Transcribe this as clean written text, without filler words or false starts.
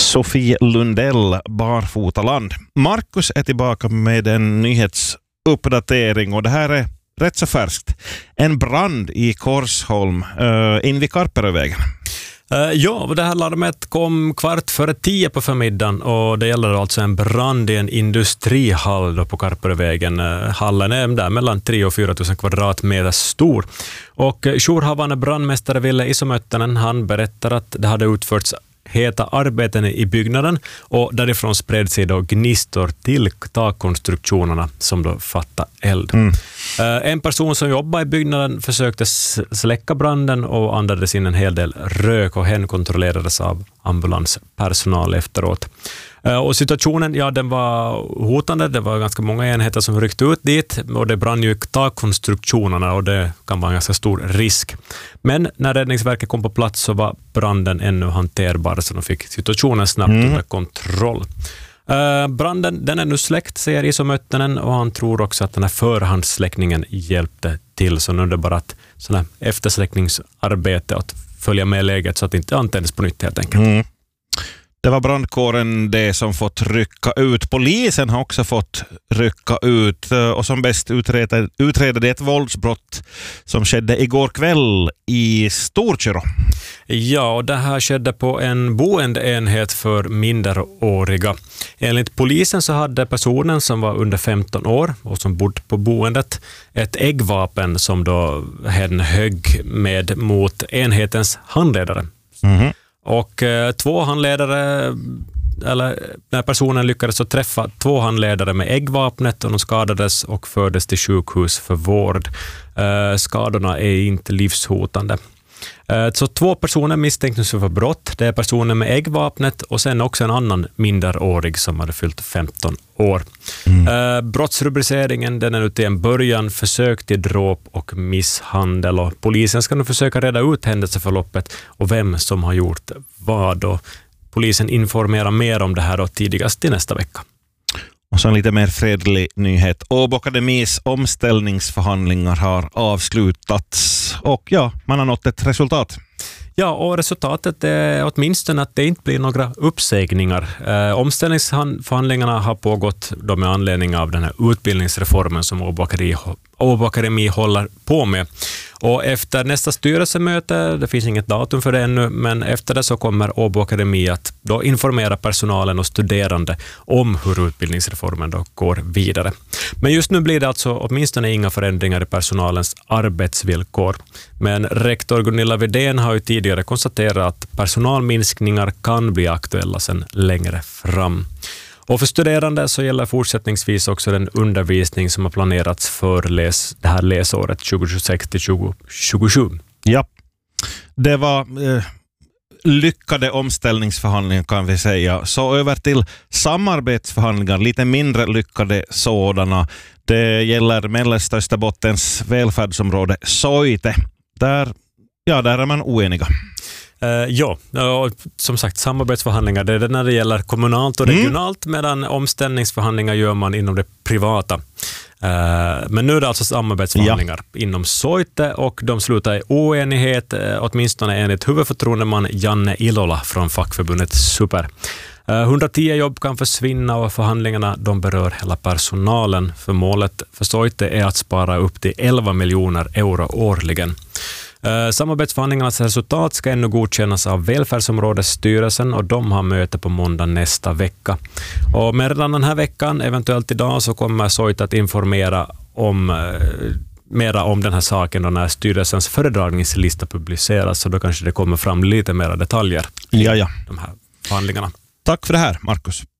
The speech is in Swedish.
Sofie Lundell, Barfotaland. Markus är tillbaka med en nyhetsuppdatering och det här är rätt så färskt. En brand i Korsholm in vid Karperövägen. Ja, det här larmet kom 10:15 på förmiddagen och det gäller alltså en brand i en industrihall då på Karperövägen. Hallen är där mellan 3 och 4 000 kvadratmeter stor. Och jourhavande brandmästare Ville Isomöttönen, han berättar att det hade utförts heta arbeten i byggnaden och därifrån spred sig då gnistor till takkonstruktionerna som då fattade eld. En person som jobbar i byggnaden försökte släcka branden och andades in en hel del rök och hen kontrollerades av ambulanspersonal efteråt. Och situationen, ja, den var hotande. Det var ganska många enheter som ryckte ut dit och det brann ju takkonstruktionerna och det kan vara en ganska stor risk. Men när Räddningsverket kom på plats så var branden ännu hanterbar så de fick situationen snabbt under kontroll. Branden, den är nu släckt, säger Isomöttönen, och han tror också att den här förhandssläckningen hjälpte till, så nu är det bara att sådana eftersläckningsarbete att följa med läget så att det inte antänds på nytt helt enkelt. Det var brandkåren det som fått rycka ut. Polisen har också fått rycka ut och som bäst utreder det ett våldsbrott som skedde igår kväll i Storkyrå. Ja, och det här skedde på en boendeenhet för minderåriga. Enligt polisen så hade personen som var under 15 år och som bodde på boendet ett äggvapen som då hen högg med mot enhetens handledare. Och två handledare, eller när personen lyckades att träffa 2 handledare med äggvapnet och de skadades och fördes till sjukhus för vård. Skadorna är inte livshotande. Så 2 personer misstänktes för brott. Det är personen med äggvapnet och sen också en annan minderårig som hade fyllt 15 år. Brottsrubriceringen, den är nu till en början försök till dråp och misshandel, och polisen ska nu försöka reda ut händelseförloppet och vem som har gjort vad. Och polisen informerar mer om det här då tidigast i nästa vecka. Och så en lite mer fredlig nyhet. Åbo Akademis omställningsförhandlingar har avslutats och ja, man har nått ett resultat. Ja, och resultatet är åtminstone att det inte blir några uppsägningar. Omställningsförhandlingarna har pågått då med anledning av den här utbildningsreformen som Åbo Akademi håller på med. Och efter nästa styrelsemöte, det finns inget datum för det ännu, men efter det så kommer Åbo Akademi att då informera personalen och studerande om hur utbildningsreformen då går vidare. Men just nu blir det alltså åtminstone inga förändringar i personalens arbetsvillkor. Men rektor Gunilla Widén har ju tidigare konstaterat att personalminskningar kan bli aktuella sedan längre fram. Och för studerande så gäller fortsättningsvis också den undervisning som har planerats för det här läsåret 2026-2027. Ja, det var lyckade omställningsförhandlingar kan vi säga. Så över till samarbetsförhandlingar, lite mindre lyckade sådana. Det gäller Mellersta Österbottens välfärdsområde Soite. Där är man oeniga. Ja, som sagt, samarbetsförhandlingar det är det när det gäller kommunalt och regionalt, medan omställningsförhandlingar gör man inom det privata. Men nu är det alltså samarbetsförhandlingar inom Soite och de slutar i oenighet, åtminstone enligt huvudförtroendeman Janne Ilola från fackförbundet Super. 110 jobb kan försvinna och förhandlingarna de berör hela personalen. För målet för Soite är att spara upp till 11 miljoner euro årligen. Samarbetsförhandlingarnas resultat ska ännu godkännas av välfärdsområdesstyrelsen och de har möte på måndag nästa vecka. Och med redan den här veckan, eventuellt idag, så kommer Soite att informera mera om den här saken då när styrelsens föredragningslista publiceras, så då kanske det kommer fram lite mera detaljer i de här förhandlingarna. Tack för det här, Markus.